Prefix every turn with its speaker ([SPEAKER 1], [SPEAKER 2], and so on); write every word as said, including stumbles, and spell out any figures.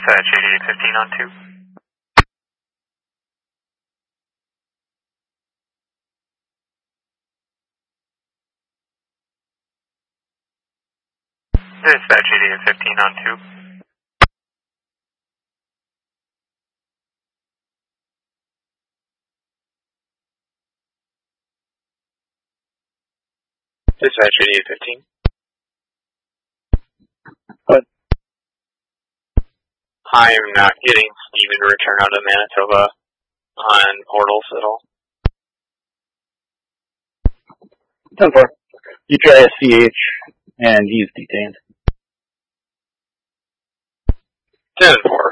[SPEAKER 1] Dispatch eighty-eight fifteen on two. Dispatch eighty-eight fifteen on two. Dispatch eighty-eight fifteen.
[SPEAKER 2] What?
[SPEAKER 1] I am not getting Steven to return out of Manitoba on portals at all.
[SPEAKER 2] ten four. You try S C H, and he's detained.
[SPEAKER 1] ten four.